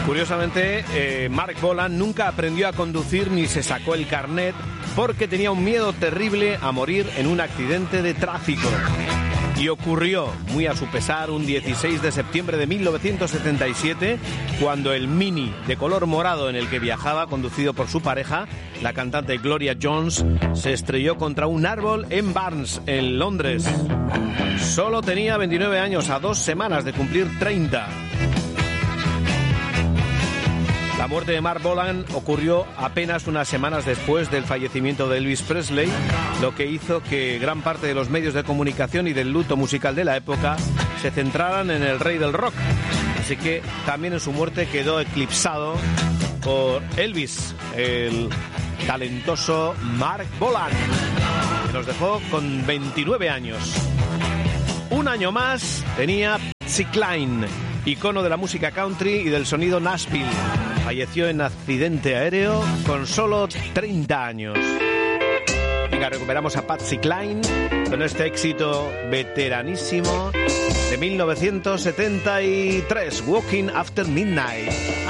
Curiosamente, Marc Bolan nunca aprendió a conducir ni se sacó el carnet porque tenía un miedo terrible a morir en un accidente de tráfico. Y ocurrió, muy a su pesar, un 16 de septiembre de 1977, cuando el Mini de color morado en el que viajaba, conducido por su pareja, la cantante Gloria Jones, se estrelló contra un árbol en Barnes, en Londres. Solo tenía 29 años, a 2 semanas de cumplir 30. La muerte de Marc Bolan ocurrió apenas unas semanas después del fallecimiento de Elvis Presley, lo que hizo que gran parte de los medios de comunicación y del luto musical de la época se centraran en el rey del rock. Así que también en su muerte quedó eclipsado por Elvis, el talentoso Marc Bolan, que nos dejó con 29 años. Un año más tenía Patsy Cline, icono de la música country y del sonido Nashville. Falleció en accidente aéreo con solo 30 años. Venga, recuperamos a Patsy Cline con este éxito veteranísimo de 1973, Walking After Midnight.